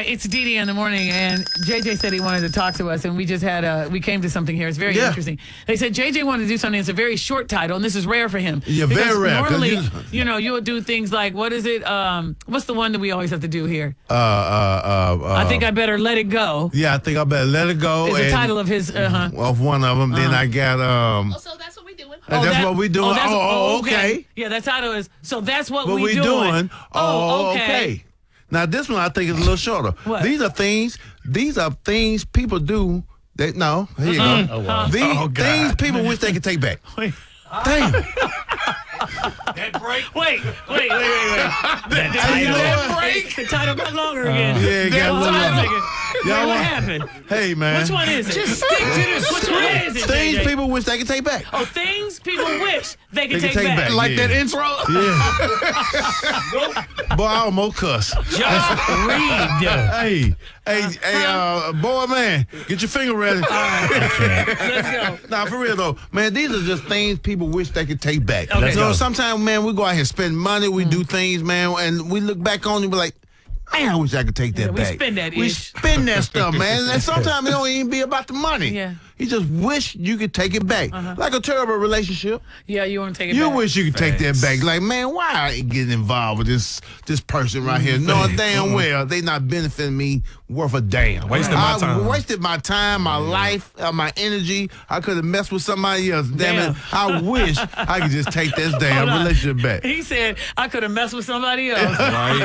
right, it's Dee Dee in the morning, and JJ said he wanted to talk to us, and we just had we came to something here. It's very interesting. They said JJ wanted to do something. It's a very short title, and this is rare for him. Yeah, very rare. Normally, you'll do things like, what is it? What's the one that we always have to do here? I think I better let it go. Yeah, I think I better let it go. Is the title of his of one of them. Then I got So that's what we doing. that's what we doing. Okay. Yeah, that title is so that's what we doing. Okay. Now this one I think is a little shorter. What? These are things people do. Here you go. Oh, wow. These things people wish they could take back. Damn. That break. Wait. That break. The title got longer again. Yeah, it got a little longer. What happened? Hey, man. Which one is it? Just stick to this. Which one is it? Things JJ? people wish they could take back. Oh, things people wish they could They take can take back. back. Like that intro? Yeah. Boy, I almost cuss. Just read. Hey, boy, man, get your finger ready. Let's go. Nah, for real though, man, these are just things people wish they could take back. Okay. Let's So sometimes, man, we go out here and spend money, we do things, man, and we look back on it and be like, man, I wish I could take that we back. spend that We ish. spend that stuff, man. And sometimes it don't even be about the money. Yeah. You just wish you could take it back. Like a terrible relationship. Yeah, you want to take it You back. wish you could take that back. Like, man, why I ain't getting involved with this person right here? Knowing damn well they not benefiting me worth a damn. Wasting my time. I wasted my time, my life, my energy. I could have messed with somebody else. Damn it. I wish I could just take this damn Hold on. relationship back. He said, I could have messed with somebody else.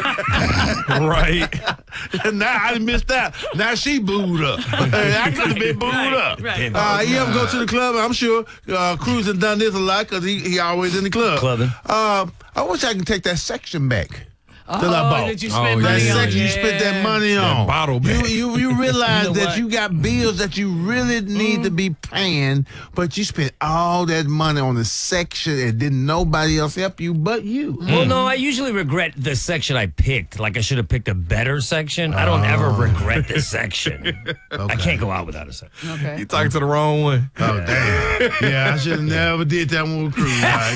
Right. Now I missed out. Now she booed up. I could have been booed up. Right. You ever go to the club? I'm sure Cruz has done this a lot because he always in the club. Clubbing. I wish I could take that section back. That I bought. That you spent That money on. section you spent that money on. bottle back. You realize You know that what? you got bills that you really need to be paying, but you spent all that money on the section and didn't nobody else help you but you. Well, no, I usually regret the section I picked. Like I should have picked a better section. I don't ever regret the section. I can't go out without a section. Okay. You talking to the wrong one. Oh, damn. Yeah, I should have never did that one with Cruz.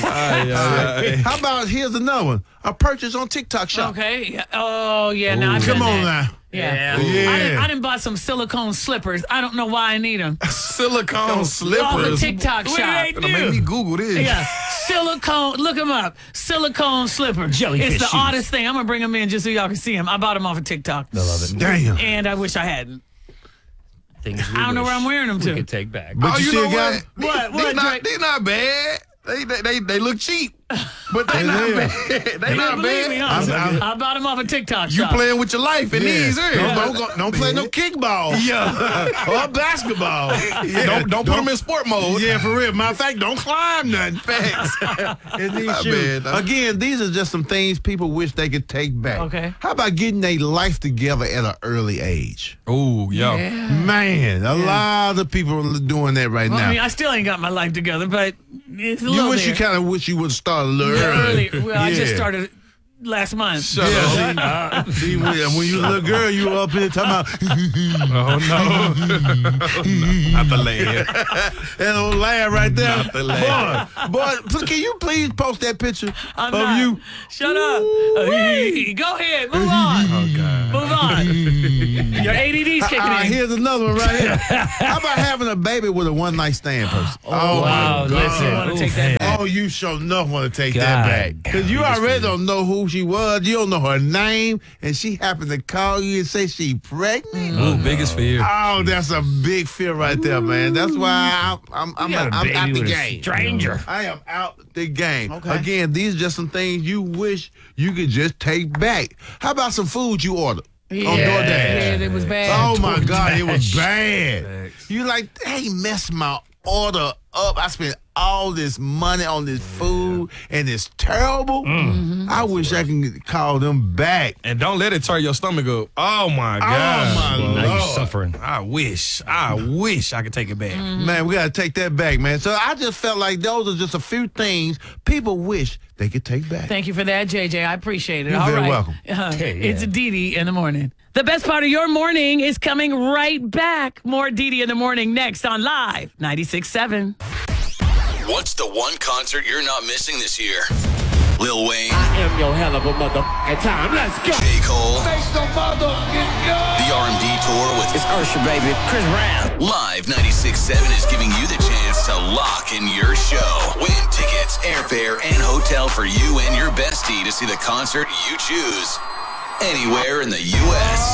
Right? How about, here's another one. A purchase on TikTok Shop. Okay. Yeah. Oh, yeah. Now I've Come done on that. now. Yeah. Yeah. I didn't buy some silicone slippers. I don't know why I need them. Silicone Off the slippers. TikTok What shop. did they Gonna make me Google this. Yeah, silicone. Look them up. Silicone slippers. Jellyfish It's the shoes. oddest thing. I'm gonna bring them in just so y'all can see them. I bought them off of TikTok, I love it. Damn. and I wish I hadn't. Things we I don't know wish where I'm wearing them we to. could take back. But you still know got what? What, Drake? They not bad. They look cheap, but they not Yeah. bad. They not Believe me, bad. huh? I bought them off of TikTok You shop. playing with your life in these areas. Don't play no kickball. Yeah. Or basketball. Don't put them in sport mode. Yeah, for real. Matter of fact, don't climb nothing. Facts. In these Not shoes. bad, though. Again, these are just some things people wish they could take back. Okay. How about getting their life together at an early age? Ooh, yo. Yeah. Man, a lot of people are doing that right Well, now. I mean, I still ain't got my life together, but it's a you little wish there. you kind of wish you would have started a little early. early. Well, I just Yeah. started last month. Shut up. See, when you was a little girl, you were up here talking about Oh, no. Not the land. that old laugh right there. Not the laugh. Boy, can you please post that picture I'm of not. you? Shut up. Go ahead. Move on. Oh, God. Move on. Your ADD's kicking in. Here's another one right here. How about having a baby with a one night stand person? Oh, wow, my God. listen. You wanna take that Oof. Oh, you sure enough want to take God. that back. Because you God. already don't know who she was. You don't know her name. And she happened to call you and say she pregnant. Ooh, biggest fear. Oh, that's a big fear right there, man. That's why I'm You got a baby out the with a game. stranger. I am out the game. Okay. Again, these are just some things you wish you could just take back. How about some food you ordered on DoorDash? Yeah, it was bad. Oh my God, it was DoorDash. bad. You like, hey, messed my order up. I spent all this money on this food and it's terrible. I wish I could call them back. And don't let it turn your stomach up. Oh, my God. my bro. Now Lord. you're suffering. I wish I could take it back. Man, we got to take that back, man. So I just felt like those are just a few things people wish they could take back. Thank you for that, JJ. I appreciate it. You're All very right. welcome. It's Dee Dee in the morning. The best part of your morning is coming right back. More Dee Dee in the morning next on Live 96.7. What's the one concert you're not missing this year? Lil Wayne, I am your hell of a mother. At time, let's go. J. Cole, Make some mother. Usher, baby. Chris Brown. Live 96.7 is giving you the chance to lock in your show. Win tickets, airfare, and hotel for you and your bestie to see the concert you choose anywhere in the U.S.